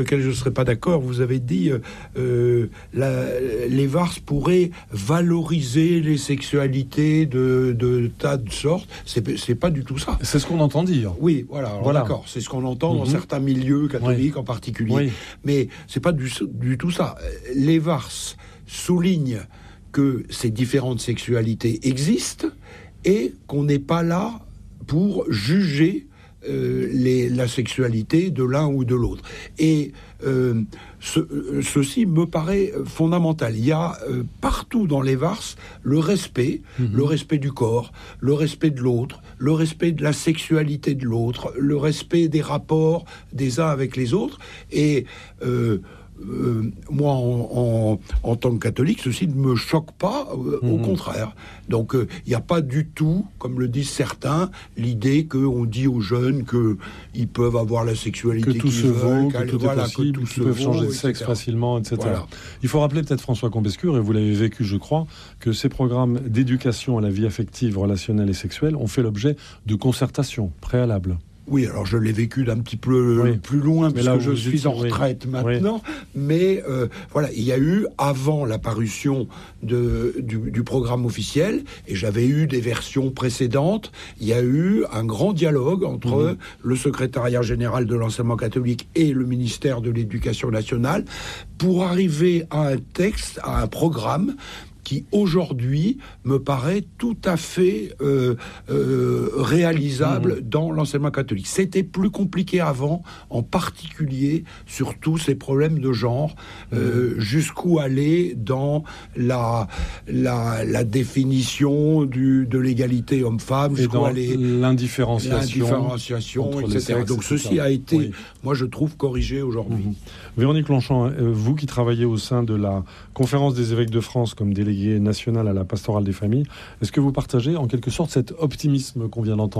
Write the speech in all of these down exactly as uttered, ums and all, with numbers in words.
lequel je ne serais pas d'accord, vous avez dit euh, euh, la, les V A R S pourraient valoriser les sexualités de, de tas de sortes. C'est, c'est pas du tout ça. C'est ce qu'on entend dire. Oui, voilà, alors, voilà. D'accord. C'est ce qu'on entend mm-hmm. dans certains milieux catholiques oui. en particulier. Oui. Mais c'est pas du, du tout ça. Les V A R S soulignent que ces différentes sexualités existent et qu'on n'est pas là pour juger Euh, les, la sexualité de l'un ou de l'autre. Et euh, ce, ceci me paraît fondamental. Il y a euh, partout dans les V A R S le respect, mmh. le respect du corps, le respect de l'autre, le respect de la sexualité de l'autre, le respect des rapports des uns avec les autres. Et euh, Euh, moi, en, en, en tant que catholique, ceci ne me choque pas, euh, mmh. au contraire. Donc, il euh, n'y a pas du tout, comme le disent certains, l'idée qu'on dit aux jeunes qu'ils peuvent avoir la sexualité que tout qu'ils se veulent, vaut, que tout voilà, est possible, qu'ils peuvent changer de sexe facilement, et cetera. Voilà. Il faut rappeler peut-être, François Combescure, et vous l'avez vécu, je crois, que ces programmes d'éducation à la vie affective, relationnelle et sexuelle ont fait l'objet de concertations préalables. Oui, alors je l'ai vécu d'un petit peu oui. plus loin, mais parce que je suis en retraite oui. maintenant. Oui. Mais euh, voilà, il y a eu, avant la parution de, du, du programme officiel, et j'avais eu des versions précédentes, il y a eu un grand dialogue entre mmh. le secrétariat général de l'enseignement catholique et le ministère de l'Éducation nationale pour arriver à un texte, à un programme qui aujourd'hui me paraît tout à fait euh, euh, réalisable mmh. dans l'enseignement catholique. C'était plus compliqué avant, en particulier sur tous ces problèmes de genre, mmh. euh, jusqu'où aller dans la, la, la définition du, de l'égalité homme-femme, et dans aller, l'indifférenciation, l'indifférenciation et cetera. Sexes, donc ceci a été, oui. moi je trouve, corrigé aujourd'hui. Mmh. Véronique Longchamp, vous qui travaillez au sein de la Conférence des évêques de France comme déléguée nationale à la pastorale des familles, est-ce que vous partagez en quelque sorte cet optimisme qu'on vient d'entendre ?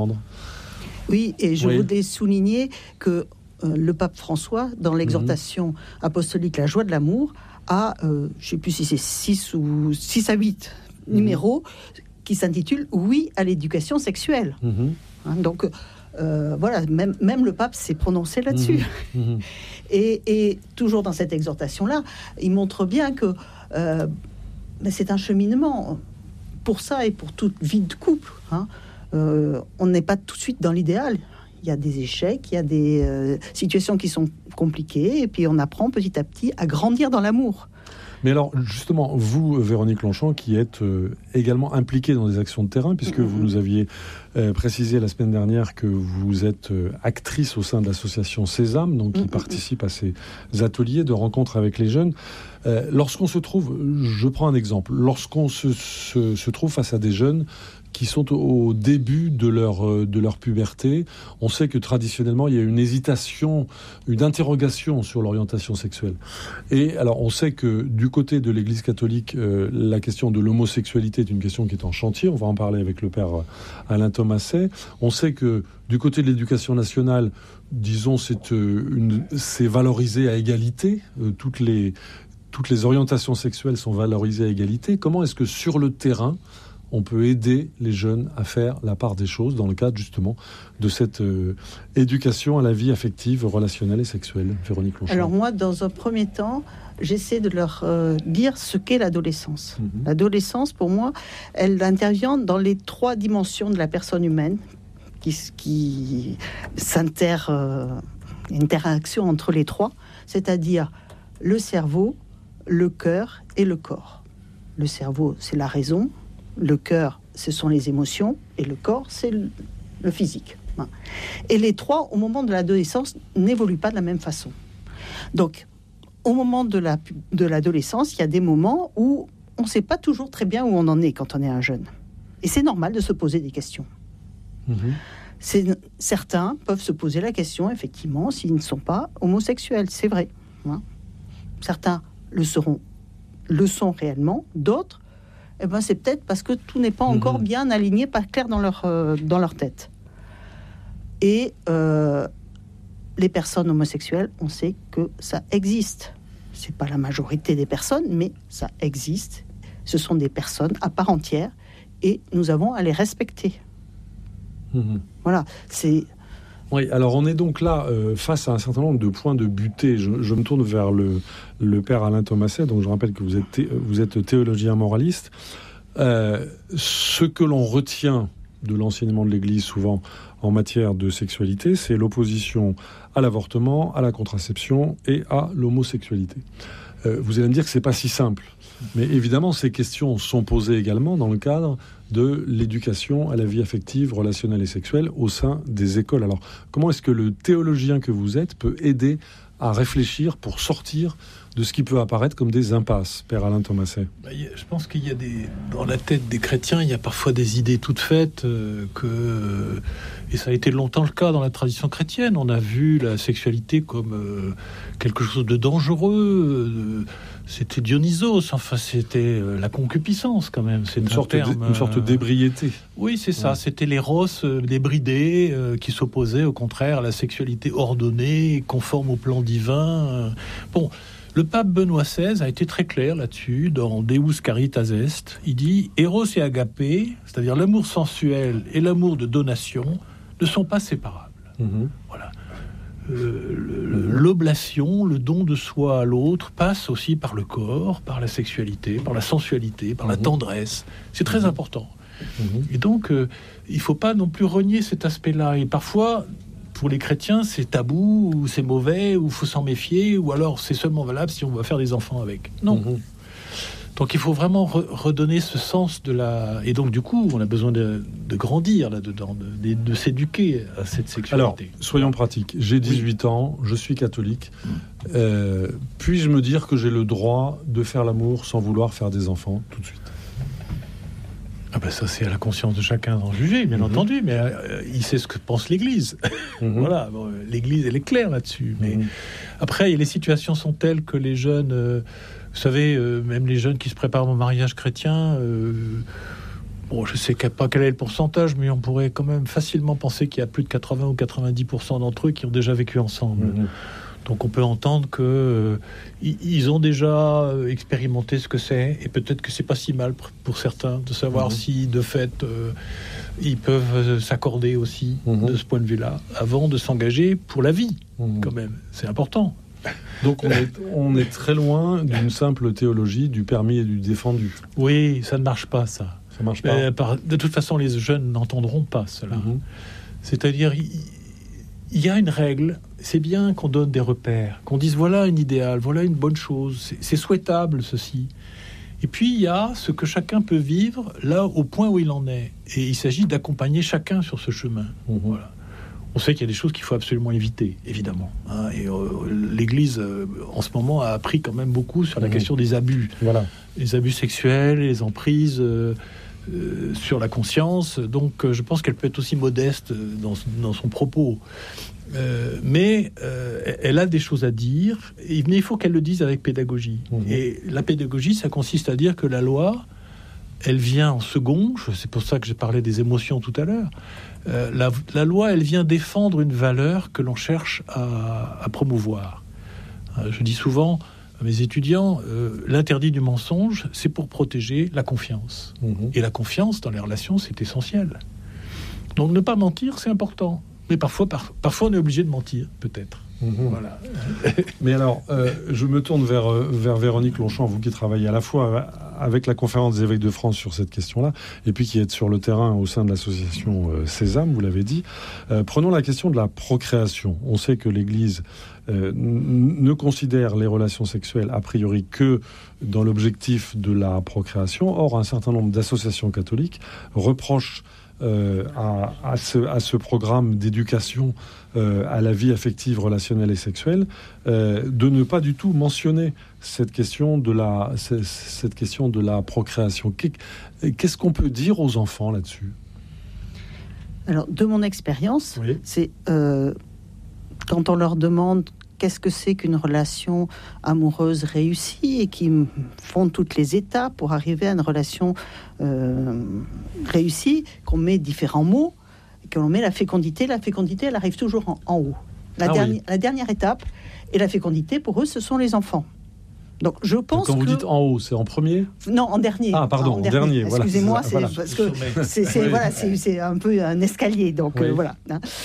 Oui, et je oui. voudrais souligner que euh, le pape François, dans l'exhortation mmh. apostolique La joie de l'amour, a, euh, je ne sais plus si c'est six ou six à huit mmh. numéros qui s'intitulent « Oui à l'éducation sexuelle mmh. ». Hein, donc, euh, voilà, même, même le pape s'est prononcé là-dessus. Mmh. Mmh. Et, et toujours dans cette exhortation-là, il montre bien que euh, ben c'est un cheminement. Pour ça et pour toute vie de couple, hein. Euh, on n'est pas tout de suite dans l'idéal. Il y a des échecs, il y a des euh, situations qui sont compliquées, et puis on apprend petit à petit à grandir dans l'amour. Mais alors, justement, vous, Véronique Longchamp, qui êtes euh, également impliquée dans des actions de terrain, puisque mmh. vous nous aviez euh, précisé la semaine dernière que vous êtes euh, actrice au sein de l'association Sésame, donc qui mmh. participe à ces ateliers de rencontres avec les jeunes. Euh, lorsqu'on se trouve, je prends un exemple, lorsqu'on se, se, se trouve face à des jeunes qui sont au début de leur, de leur puberté, on sait que traditionnellement, il y a une hésitation, une interrogation sur l'orientation sexuelle. Et alors, on sait que du côté de l'Église catholique, euh, la question de l'homosexualité est une question qui est en chantier. On va en parler avec le père Alain Thomaset. On sait que du côté de l'Éducation nationale, disons, c'est, euh, une, c'est valorisé à égalité. Euh, toutes les, toutes les orientations sexuelles sont valorisées à égalité. Comment est-ce que sur le terrain, on peut aider les jeunes à faire la part des choses dans le cadre justement de cette euh, éducation à la vie affective, relationnelle et sexuelle. Véronique Longchamp. Alors moi, dans un premier temps, j'essaie de leur euh, dire ce qu'est l'adolescence. Mm-hmm. L'adolescence, pour moi, elle intervient dans les trois dimensions de la personne humaine, qui, qui s'inter, euh, interaction entre les trois, c'est-à-dire le cerveau, le cœur et le corps. Le cerveau, c'est la raison. Le cœur, ce sont les émotions, et le corps, c'est le physique. Et les trois, au moment de l'adolescence, n'évoluent pas de la même façon. Donc, au moment de, la, de l'adolescence, il y a des moments où on ne sait pas toujours très bien où on en est quand on est un jeune. Et c'est normal de se poser des questions. Mmh. C'est, certains peuvent se poser la question, effectivement, s'ils ne sont pas homosexuels, c'est vrai. Hein. Certains le seront, le sont réellement, d'autres, eh ben, c'est peut-être parce que tout n'est pas encore mmh. bien aligné, pas clair dans leur, euh, dans leur tête. Et euh, les personnes homosexuelles, on sait que ça existe. C'est pas la majorité des personnes, mais ça existe. Ce sont des personnes à part entière et nous avons à les respecter. Mmh. Voilà, c'est... Oui, alors on est donc là euh, face à un certain nombre de points de butée. Je, je me tourne vers le, le père Alain Thomasset, donc je rappelle que vous êtes, thé, vous êtes théologien moraliste. Euh, ce que l'on retient de l'enseignement de l'Église souvent en matière de sexualité, c'est l'opposition à l'avortement, à la contraception et à l'homosexualité. Euh, vous allez me dire que c'est pas si simple, mais évidemment ces questions sont posées également dans le cadre de l'éducation à la vie affective, relationnelle et sexuelle au sein des écoles. Alors, comment est-ce que le théologien que vous êtes peut aider à réfléchir pour sortir de ce qui peut apparaître comme des impasses, Père Alain Thomasset? Je pense qu'il y a des... Dans la tête des chrétiens, il y a parfois des idées toutes faites euh, que... Et ça a été longtemps le cas dans la tradition chrétienne. On a vu la sexualité comme euh, quelque chose de dangereux. Euh, c'était Dionysos, enfin c'était euh, la concupiscence quand même. C'est une, sorte terme, d- une sorte d'ébriété. Euh... Oui, c'est ça. Ouais. C'était l'éros euh, débridé euh, qui s'opposait au contraire à la sexualité ordonnée, conforme au plan divin. Euh, bon... Le pape Benoît seize a été très clair là-dessus, dans Deus Caritas Est. Il dit « Eros et agapé », c'est-à-dire l'amour sensuel et l'amour de donation, ne sont pas séparables. Mmh. Voilà. Euh, le, l'oblation, le don de soi à l'autre, passe aussi par le corps, par la sexualité, par la sensualité, par mmh. la tendresse. C'est très mmh. important. Mmh. Et donc, euh, il ne faut pas non plus renier cet aspect-là. Et parfois... Pour les chrétiens, c'est tabou, ou c'est mauvais, ou il faut s'en méfier, ou alors c'est seulement valable si on va faire des enfants avec. Non. Mmh. Donc il faut vraiment re- redonner ce sens de la... Et donc du coup, on a besoin de, de grandir là-dedans, de, de, de s'éduquer à cette sexualité. Alors, soyons pratiques. J'ai dix-huit oui. ans, je suis catholique. Mmh. Euh, puis-je me dire que j'ai le droit de faire l'amour sans vouloir faire des enfants tout de suite? Ah ben ça, c'est à la conscience de chacun d'en juger, bien mmh. entendu, mais euh, il sait ce que pense l'Église. Mmh. Voilà, bon, l'Église, elle est claire là-dessus. Mais mmh. après, les situations sont telles que les jeunes, euh, vous savez, euh, même les jeunes qui se préparent au mariage chrétien, euh, bon, je sais pas quel est le pourcentage, mais on pourrait quand même facilement penser qu'il y a plus de quatre-vingts ou quatre-vingt-dix pour cent d'entre eux qui ont déjà vécu ensemble. Mmh. Donc on peut entendre que euh, ils ont déjà expérimenté ce que c'est, et peut-être que c'est pas si mal pour certains de savoir mmh. si de fait euh, ils peuvent s'accorder aussi mmh. de ce point de vue-là avant de s'engager pour la vie. Mmh. Quand même, c'est important. Donc on est, on est très loin d'une simple théologie du permis et du défendu. Oui, ça ne marche pas, ça. Ça marche pas. Mais, par, de toute façon, les jeunes n'entendront pas cela. Mmh. C'est-à-dire, il, il y a une règle. C'est bien qu'on donne des repères, qu'on dise voilà un idéal, voilà une bonne chose, c'est, c'est souhaitable ceci. Et puis il y a ce que chacun peut vivre là au point où il en est. Et il s'agit d'accompagner chacun sur ce chemin. Mmh. Voilà. On sait qu'il y a des choses qu'il faut absolument éviter, évidemment. Hein, et euh, l'Église, euh, en ce moment, a appris quand même beaucoup sur la mmh. question des abus. Voilà. Les abus sexuels, les emprises euh, euh, sur la conscience. Donc euh, je pense qu'elle peut être aussi modeste dans, dans son propos. Euh, mais euh, elle a des choses à dire, et, mais il faut qu'elle le dise avec pédagogie. Mmh. Et la pédagogie, ça consiste à dire que la loi, elle vient en second, c'est pour ça que j'ai parlé des émotions tout à l'heure, euh, la, la loi, elle vient défendre une valeur que l'on cherche à, à promouvoir. Euh, je dis souvent à mes étudiants, euh, l'interdit du mensonge, c'est pour protéger la confiance. Mmh. Et la confiance dans les relations, c'est essentiel. Donc ne pas mentir, c'est important. Mais parfois, par, parfois, on est obligé de mentir, peut-être. Mmh. Voilà. Mais alors, euh, je me tourne vers, vers Véronique Longchamp, vous qui travaillez à la fois avec la Conférence des évêques de France sur cette question-là, et puis qui êtes sur le terrain au sein de l'association euh, Sésame, vous l'avez dit. Euh, prenons la question de la procréation. On sait que l'Église euh, n- ne considère les relations sexuelles a priori que dans l'objectif de la procréation. Or, un certain nombre d'associations catholiques reprochent Euh, à, à, ce, à ce programme d'éducation euh, à la vie affective, relationnelle et sexuelle, euh, de ne pas du tout mentionner cette question de la, cette question de la procréation. Qu'est-ce qu'on peut dire aux enfants là-dessus? Alors, de mon expérience, oui. c'est euh, quand on leur demande qu'est-ce que c'est qu'une relation amoureuse réussie et qui font toutes les étapes pour arriver à une relation euh, réussie, qu'on met différents mots, qu'on met la fécondité. La fécondité, elle arrive toujours en, en haut. La, ah dernière, oui. la dernière étape, et la fécondité, pour eux, ce sont les enfants. Donc, je pense quand vous que... dites en haut, c'est en premier? Non, en dernier. Ah, pardon, en, en dernier. dernier voilà, excusez-moi, c'est, c'est, voilà. parce que c'est, c'est, voilà, c'est, c'est un peu un escalier. Donc, oui. euh, voilà. Hein.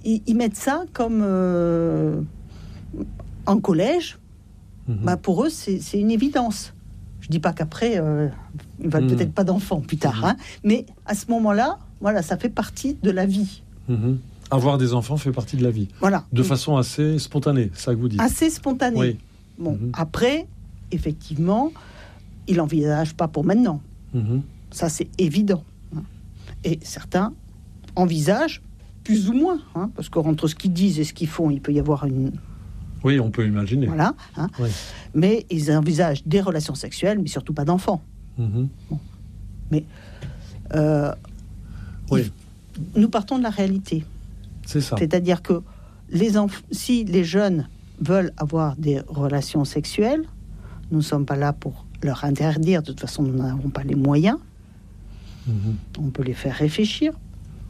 ils, ils mettent ça comme euh, en collège. Mmh. Bah pour eux, c'est, c'est une évidence. Je dis pas qu'après, euh, ils veulent mmh. peut-être pas d'enfants plus tard, mmh. hein, mais à ce moment-là, voilà, ça fait partie de la vie. Mmh. Avoir des enfants fait partie de la vie. Voilà. De façon assez spontanée, c'est ça que vous dites. Assez spontanée. Oui. Bon, mmh. après, effectivement, ils n'envisagent pas pour maintenant. Mmh. Ça, c'est évident. Et certains envisagent plus ou moins, hein, parce qu'entre ce qu'ils disent et ce qu'ils font, il peut y avoir une... Oui, on peut imaginer. Voilà. Hein. Oui. Mais ils envisagent des relations sexuelles, mais surtout pas d'enfants. Mmh. Bon. Mais euh, oui. il, nous partons de la réalité. C'est ça. C'est-à-dire que les enf- si les jeunes veulent avoir des relations sexuelles, nous ne sommes pas là pour leur interdire. De toute façon, nous n'avons pas les moyens. Mmh. On peut les faire réfléchir. Pourquoi ?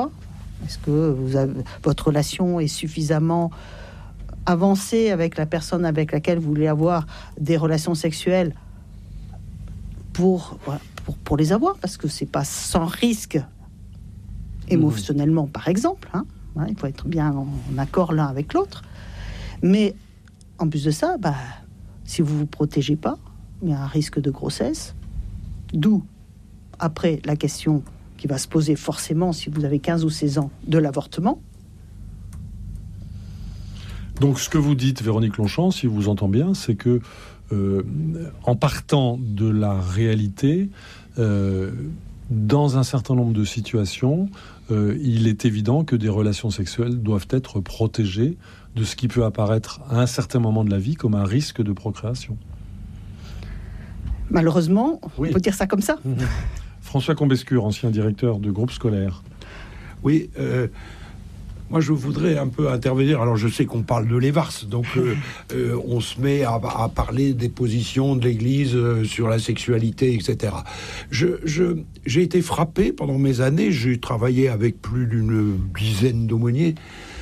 Est-ce que vous avez, votre relation est suffisamment avancée avec la personne avec laquelle vous voulez avoir des relations sexuelles pour, pour, pour les avoir ? Parce que c'est pas sans risque émotionnellement, mmh. par exemple. Hein, hein, il faut être bien en, en accord l'un avec l'autre. Mais en plus de ça, bah, si vous ne vous protégez pas, il y a un risque de grossesse. D'où, après, la question qui va se poser forcément si vous avez quinze ou seize ans de l'avortement. Donc ce que vous dites, Véronique Longchamp, si je vous entends bien, c'est que euh, en partant de la réalité, euh, dans un certain nombre de situations, euh, il est évident que des relations sexuelles doivent être protégées de ce qui peut apparaître à un certain moment de la vie comme un risque de procréation. Malheureusement, oui. on peut dire ça comme ça. Mmh. François Combescure, ancien directeur de groupe scolaire. Oui, euh, moi je voudrais un peu intervenir. Alors je sais qu'on parle de l'Evars, donc euh, euh, on se met à, à parler des positions de l'Église euh, sur la sexualité, et cetera. Je, je, j'ai été frappé pendant mes années, j'ai travaillé avec plus d'une dizaine d'aumôniers.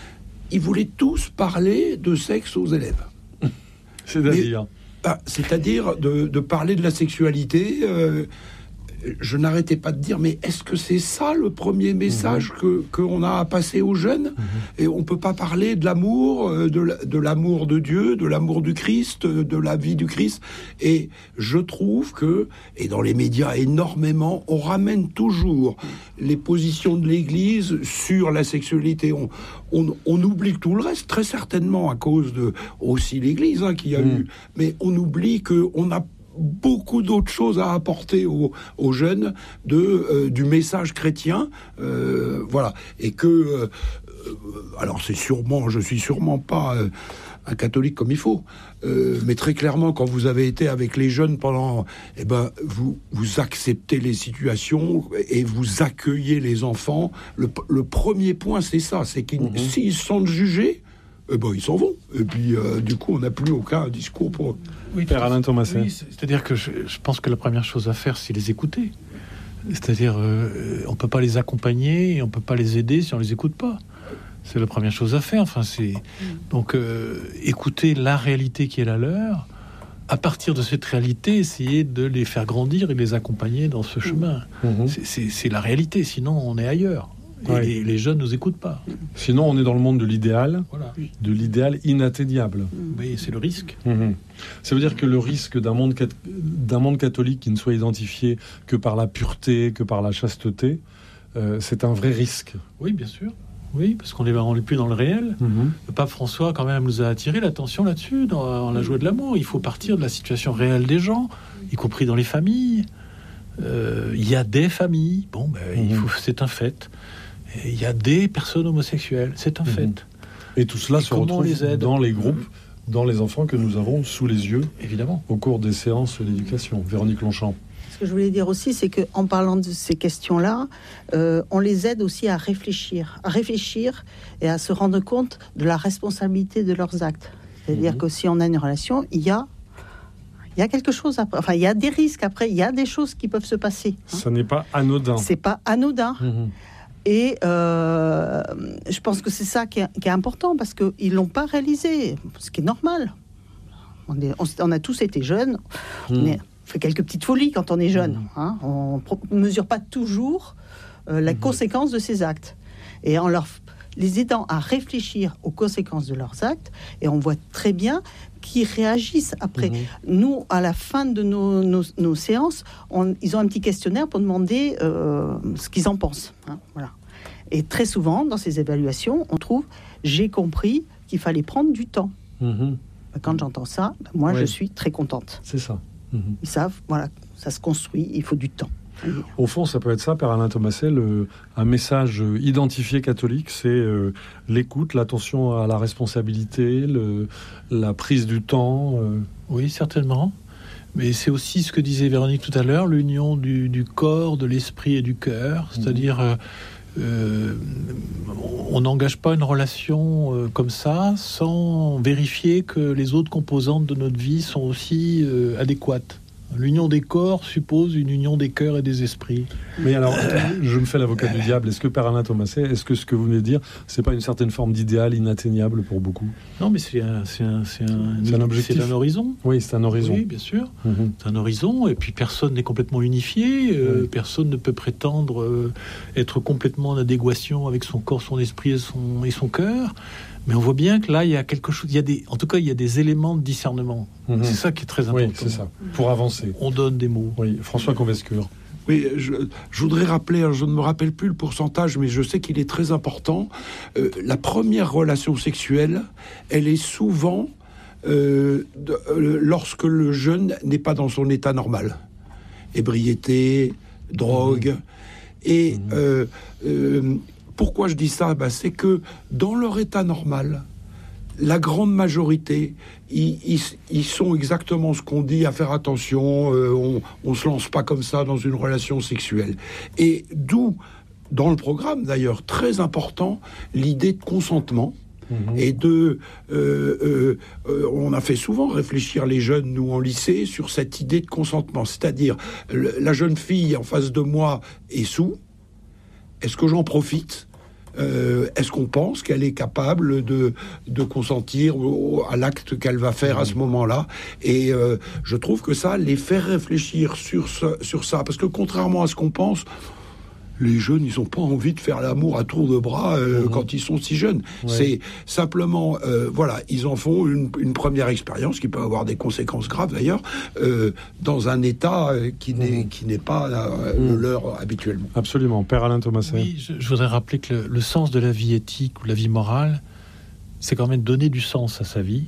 Ils voulaient tous parler de sexe aux élèves. C'est-à-dire Mais, bah, C'est-à-dire de, de parler de la sexualité... Euh, je n'arrêtais pas de dire, mais est-ce que c'est ça le premier message mmh. que qu'on a à passer aux jeunes ? mmh. Et on peut pas parler de l'amour, de, de l'amour de Dieu, de l'amour du Christ, de la vie du Christ. Et je trouve que, et dans les médias énormément, on ramène toujours les positions de l'Église sur la sexualité. On, on, on oublie tout le reste, très certainement à cause de aussi l'Église hein, qui a mmh. eu, mais on oublie que on a beaucoup d'autres choses à apporter aux, aux jeunes de, euh, du message chrétien, euh, voilà, et que, euh, alors c'est sûrement, je suis sûrement pas euh, un catholique comme il faut, euh, mais très clairement, quand vous avez été avec les jeunes pendant, eh ben, vous, vous acceptez les situations et vous accueillez les enfants. Le, le premier point, c'est ça, c'est qu'ils, mmh. s'ils se sentent jugés, eh ben, ils s'en vont. Et puis, euh, du coup, on n'a plus aucun discours pour eux. Oui, Père Alain Thomasin. Oui, c'est-à-dire que je, je pense que la première chose à faire, c'est les écouter. C'est-à-dire, euh, on ne peut pas les accompagner et on ne peut pas les aider si on ne les écoute pas. C'est la première chose à faire. Enfin, c'est... Donc, euh, écouter la réalité qui est la leur. À partir de cette réalité, essayer de les faire grandir et les accompagner dans ce chemin. Mmh. C'est, c'est, c'est la réalité, sinon on est ailleurs. Et ouais. les, les jeunes ne nous écoutent pas. Sinon, on est dans le monde de l'idéal, voilà. de l'idéal inatteignable. Oui, c'est le risque. Mmh. Ça veut dire que le risque d'un monde, d'un monde catholique qui ne soit identifié que par la pureté, que par la chasteté, euh, c'est un vrai risque. Oui, bien sûr. Oui, parce qu'on n'est plus dans le réel. Mmh. Le pape François, quand même, nous a attiré l'attention là-dessus, dans, dans la joie de l'amour. Il faut partir de la situation réelle des gens, y compris dans les familles. Euh, il y a des familles, bon, ben, mmh. il faut, c'est un fait. Il y a des personnes homosexuelles, c'est un mmh. fait. Et tout cela et se retrouve les aide dans les groupes, dans les enfants que nous avons sous les yeux, évidemment, au cours des séances d'éducation. Véronique Longchamp. Ce que je voulais dire aussi, c'est qu'en parlant de ces questions-là, euh, on les aide aussi à réfléchir, à réfléchir et à se rendre compte de la responsabilité de leurs actes. C'est-à-dire mmh. que si on a une relation, il y a Il y a quelque chose après, enfin il y a des risques après, il y a des choses qui peuvent se passer. Hein. Ça n'est pas anodin. C'est pas anodin. Mmh. Et euh, je pense que c'est ça qui est, qui est important parce qu'ils l'ont pas réalisé, ce qui est normal. On, est, on, on a tous été jeunes, mmh. on, est, on fait quelques petites folies quand on est jeune. Mmh. Hein, on ne mesure pas toujours euh, la mmh. conséquence de ses actes. Et en leur les aidant à réfléchir aux conséquences de leurs actes, et on voit très bien qu'ils réagissent après. Mmh. Nous, à la fin de nos, nos, nos séances, on, ils ont un petit questionnaire pour demander euh, ce qu'ils en pensent. Hein, voilà. Et très souvent, dans ces évaluations, on trouve « j'ai compris qu'il fallait prendre du temps mmh. ». Quand j'entends ça, moi, oui. je suis très contente. C'est ça. Mmh. Ils savent, voilà, ça se construit, il faut du temps. Au fond, ça peut être ça, Père Alain Thomasset, le, un message identifié catholique, c'est euh, l'écoute, l'attention à la responsabilité, le, la prise du temps. Euh. Oui, certainement. Mais c'est aussi ce que disait Véronique tout à l'heure, l'union du, du corps, de l'esprit et du cœur. C'est-à-dire, euh, euh, on n'engage pas une relation euh, comme ça sans vérifier que les autres composantes de notre vie sont aussi euh, adéquates. L'union des corps suppose une union des cœurs et des esprits. Mais alors, je me fais l'avocat du diable. Est-ce que, Père Alain Thomasset, est-ce que ce que vous venez de dire, c'est pas une certaine forme d'idéal inatteignable pour beaucoup ? Non, mais c'est un, c'est un, c'est un, c'est un objectif. C'est un horizon. Oui, c'est un horizon. Oui, bien sûr. Mm-hmm. C'est un horizon, et puis personne n'est complètement unifié. Euh, oui. Personne ne peut prétendre euh, être complètement en adéquation avec son corps, son esprit et son, et son cœur. Mais on voit bien que là, il y a quelque chose. Il y a des, en tout cas, il y a des éléments de discernement. Mmh. C'est ça qui est très important. Oui, c'est ça. Pour avancer. On donne des mots. Oui, François Convescure. Oui, je, je voudrais rappeler, je ne me rappelle plus le pourcentage, mais je sais qu'il est très important. Euh, la première relation sexuelle, elle est souvent euh, de, euh, lorsque le jeune n'est pas dans son état normal. Ébriété, drogue. Mmh. Et mmh. Euh, euh, pourquoi je dis ça ? Ben, c'est que dans leur état normal, la grande majorité, ils, ils, ils sont exactement ce qu'on dit, à faire attention, euh, on ne se lance pas comme ça dans une relation sexuelle. Et d'où, dans le programme d'ailleurs, très important, l'idée de consentement. Mmh. Et de... Euh, euh, euh, on a fait souvent réfléchir les jeunes, nous, en lycée, sur cette idée de consentement. C'est-à-dire, le, la jeune fille en face de moi est sous. Est-ce que j'en profite ? Euh, est-ce qu'on pense qu'elle est capable de, de consentir au, à l'acte qu'elle va faire à ce moment-là ? Et euh, je trouve que ça, les faire réfléchir sur, ce, sur ça, parce que contrairement à ce qu'on pense, les jeunes, ils n'ont pas envie de faire l'amour à tour de bras euh, mmh. quand ils sont si jeunes. Ouais. C'est simplement, euh, voilà, ils en font une, une première expérience qui peut avoir des conséquences graves d'ailleurs, euh, dans un état qui, mmh. n'est, qui n'est pas euh, mmh. le leur habituellement. Absolument. Père Alain Thomasset. Oui, je, je voudrais rappeler que le, le sens de la vie éthique ou la vie morale, c'est quand même donner du sens à sa vie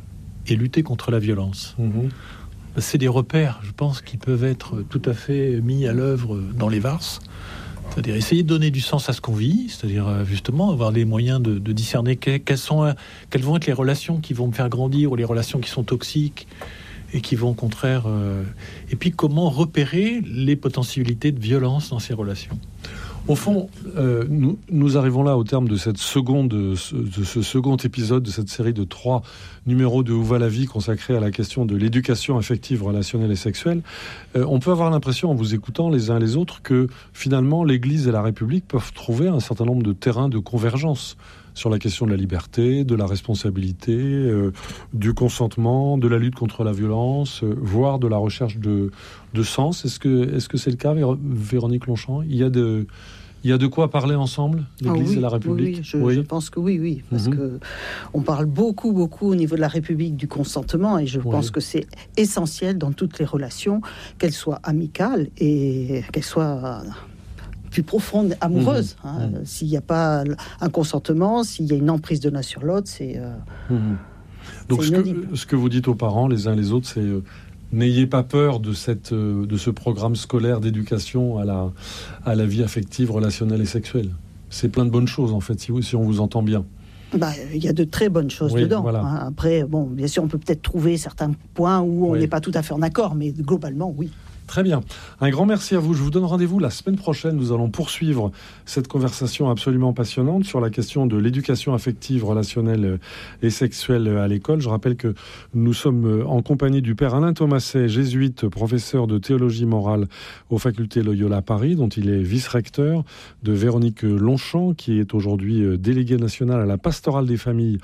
et lutter contre la violence. Mmh. C'est des repères, je pense, qui peuvent être tout à fait mis à l'œuvre dans les varses. C'est-à-dire essayer de donner du sens à ce qu'on vit, c'est-à-dire justement avoir les moyens de, de discerner quelles, sont, quelles vont être les relations qui vont me faire grandir ou les relations qui sont toxiques et qui vont au contraire... Euh, et puis comment repérer les potentialités de violence dans ces relations. Au fond, euh, nous, nous arrivons là au terme de cette seconde, de ce second épisode de cette série de trois numéros de Où va la vie consacrés à la question de l'éducation affective, relationnelle et sexuelle. Euh, on peut avoir l'impression, en vous écoutant les uns les autres, que finalement l'Église et la République peuvent trouver un certain nombre de terrains de convergence sur la question de la liberté, de la responsabilité, euh, du consentement, de la lutte contre la violence, euh, voire de la recherche de, de sens. Est-ce que, est-ce que c'est le cas, Véronique Longchamp ? Il y a de... Il y a de quoi parler ensemble, l'Église ah oui, et la République. Oui, je, oui. je pense que oui, oui, parce mmh. que on parle beaucoup, beaucoup au niveau de la République du consentement, et je oui. pense que c'est essentiel dans toutes les relations, qu'elles soient amicales et qu'elles soient plus profondes, amoureuses. Mmh. Hein. Mmh. S'il n'y a pas un consentement, s'il y a une emprise de l'un sur l'autre, c'est. Euh, mmh. Donc c'est ce, que, ce que vous dites aux parents, les uns les autres, c'est euh, n'ayez pas peur de, cette, de ce programme scolaire d'éducation à la, à la vie affective, relationnelle et sexuelle. C'est plein de bonnes choses, en fait, si, si on vous entend bien. Bah, il y a de très bonnes choses oui, dedans. Voilà. Après, bon, bien sûr, on peut peut-être trouver certains points où on oui. n'est pas tout à fait en accord, mais globalement, oui. Très bien. Un grand merci à vous. Je vous donne rendez-vous la semaine prochaine. Nous allons poursuivre cette conversation absolument passionnante sur la question de l'éducation affective, relationnelle et sexuelle à l'école. Je rappelle que nous sommes en compagnie du père Alain Thomasset, jésuite, professeur de théologie morale aux facultés Loyola Paris, dont il est vice-recteur, de Véronique Longchamp, qui est aujourd'hui déléguée nationale à la pastorale des familles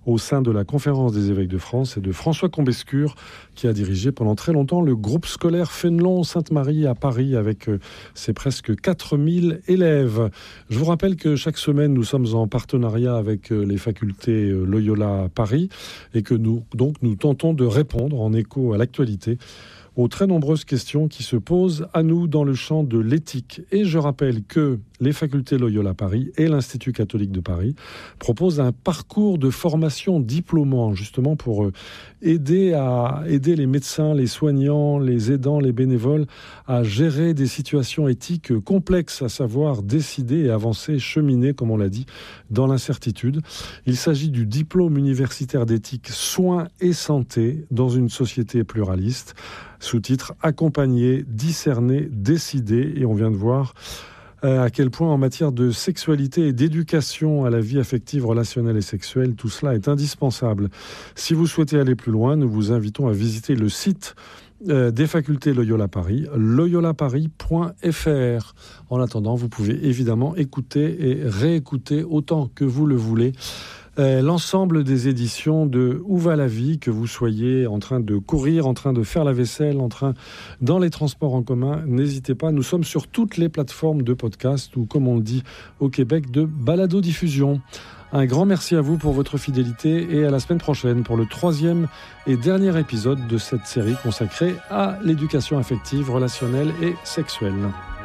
au sein de la Conférence des évêques de France, et de François Combescure, qui a dirigé pendant très longtemps le groupe scolaire Fénelon-Sainte-Marie à Paris, avec ses presque quatre mille élèves. Je vous rappelle que chaque semaine, nous sommes en partenariat avec les facultés Loyola Paris, et que nous, donc, nous tentons de répondre en écho à l'actualité aux très nombreuses questions qui se posent à nous dans le champ de l'éthique. Et je rappelle que les facultés Loyola Paris et l'Institut catholique de Paris proposent un parcours de formation diplômant, justement pour aider, à, aider les médecins, les soignants, les aidants, les bénévoles à gérer des situations éthiques complexes, à savoir décider et avancer, cheminer, comme on l'a dit, dans l'incertitude. Il s'agit du diplôme universitaire d'éthique soins et santé dans une société pluraliste. Sous-titre « Accompagner, discerner, décider ». Et on vient de voir euh, à quel point en matière de sexualité et d'éducation à la vie affective, relationnelle et sexuelle, tout cela est indispensable. Si vous souhaitez aller plus loin, nous vous invitons à visiter le site euh, des facultés Loyola Paris, loyola paris point f r. En attendant, vous pouvez évidemment écouter et réécouter autant que vous le voulez Euh, l'ensemble des éditions de Où va la vie, que vous soyez en train de courir, en train de faire la vaisselle, en train dans les transports en commun, n'hésitez pas. Nous sommes sur toutes les plateformes de podcast ou, comme on le dit au Québec, de balado-diffusion. Un grand merci à vous pour votre fidélité et à la semaine prochaine pour le troisième et dernier épisode de cette série consacrée à l'éducation affective, relationnelle et sexuelle.